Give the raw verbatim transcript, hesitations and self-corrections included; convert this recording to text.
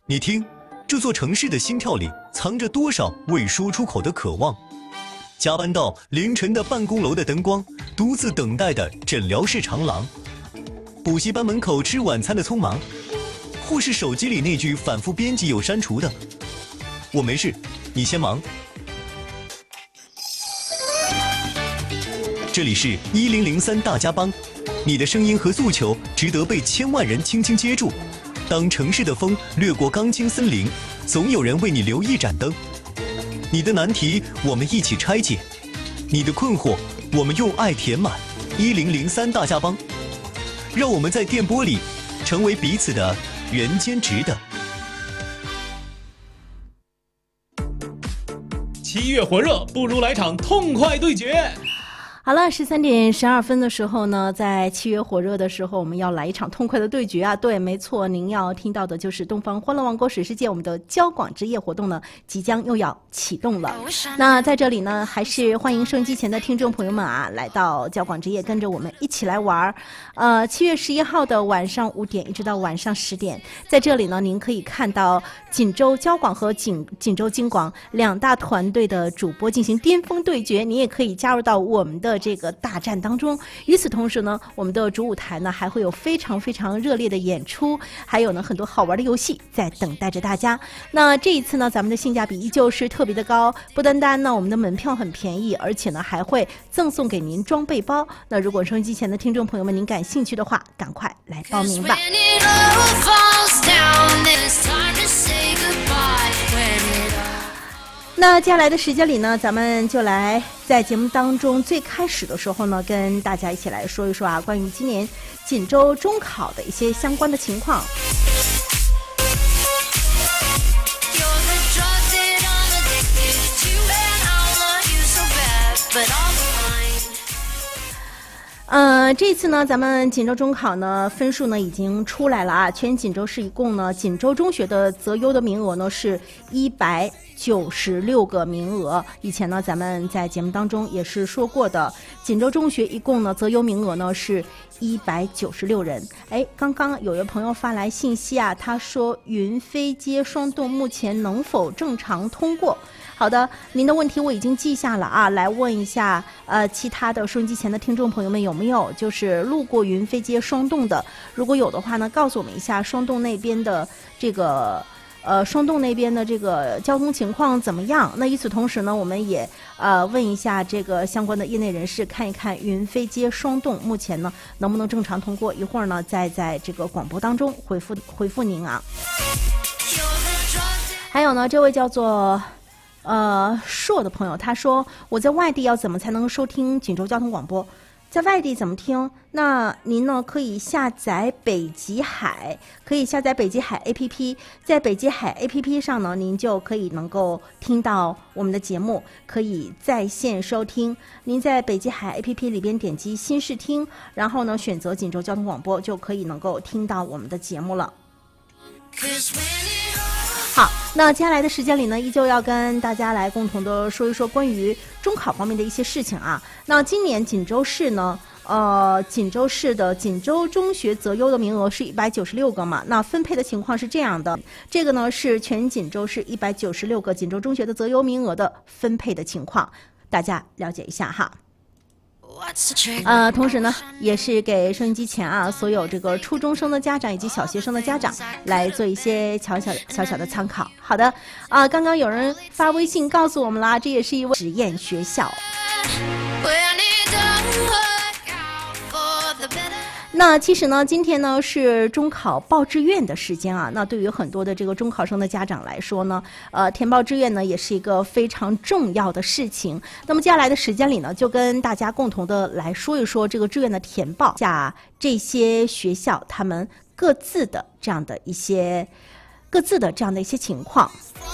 你听，这座城市的心跳里藏着多少未说出口的渴望？加班到凌晨的办公楼的灯光，独自等待的诊疗室长廊，补习班门口吃晚餐的匆忙，或是手机里那句反复编辑又删除的“我没事，你先忙”。这里是一零零三大家帮，你的声音和诉求值得被千万人轻轻接住。当城市的风掠过钢筋森林，总有人为你留一盏灯。你的难题，我们一起拆解；你的困惑，我们用爱填满。一零零三大家帮，让我们在电波里成为彼此的人间值得。 七月火热，不如来场痛快对决。 好了，十三点十二分的时候呢，在七月火热的时候，我们要来一场痛快的对决啊！对，没错，您要听到的就是东方欢乐王国水世界，我们的交广之夜活动呢，即将又要启动了。那在这里呢，还是欢迎收音机前的听众朋友们啊，来到交广之夜，跟着我们一起来玩。呃，七月十一号的晚上五点一直到晚上十点，在这里呢，您可以看到锦州交广和锦锦州京广两大团队的主播进行巅峰对决，你也可以加入到我们的这个大战当中。与此同时呢，我们的主舞台呢还会有非常非常热烈的演出，还有呢很多好玩的游戏在等待着大家。那这一次呢，咱们的性价比依旧是特别的高，不单单呢我们的门票很便宜，而且呢还会赠送给您装备包。那如果收音机前的听众朋友们您感兴趣的话，赶快来报名吧。那接下来的时间里呢，咱们就来在节目当中最开始的时候呢，跟大家一起来说一说啊，关于今年锦州中考的一些相关的情况。呃，这次呢，咱们锦州中考呢分数呢已经出来了啊，全锦州市一共呢，锦州中学的择优的名额呢是一百九十六个名额。以前呢，咱们在节目当中也是说过的，锦州中学一共呢择优名额呢是一百九十六人。哎，刚刚有位朋友发来信息啊，他说云飞街双洞目前能否正常通过？好的，您的问题我已经记下了啊，来问一下呃其他的收音机前的听众朋友们有没有就是路过云飞街双洞的，如果有的话呢，告诉我们一下双洞那边的这个呃双洞那边的这个交通情况怎么样。那与此同时呢，我们也呃问一下这个相关的业内人士，看一看云飞街双洞目前呢能不能正常通过，一会儿呢再在这个广播当中回复回复您啊。还有呢，这位叫做呃，硕的朋友他说，我在外地要怎么才能收听锦州交通广播？在外地怎么听？那您呢可以下载北极海，可以下载北极海 A P P， 在北极海 A P P 上呢，您就可以能够听到我们的节目，可以在线收听。您在北极海 A P P 里边点击新视听，然后呢选择锦州交通广播，就可以能够听到我们的节目了。好，那接下来的时间里呢，依旧要跟大家来共同的说一说关于中考方面的一些事情啊。那今年锦州市呢，呃，锦州市的锦州中学择优的名额是一百九十六个嘛，那分配的情况是这样的，这个呢是全锦州市一百九十六个锦州中学的择优名额的分配的情况，大家了解一下哈。呃，同时呢，也是给收音机前啊所有这个初中生的家长以及小学生的家长来做一些小小小小的参考。好的，啊、呃，刚刚有人发微信告诉我们啦，这也是一位实验学校。那其实呢，今天呢是中考报志愿的时间啊。那对于很多的这个中考生的家长来说呢，呃，填报志愿呢也是一个非常重要的事情。那么接下来的时间里呢，就跟大家共同的来说一说这个志愿的填报下这些学校他们各自的这样的一些各自的这样的一些情况。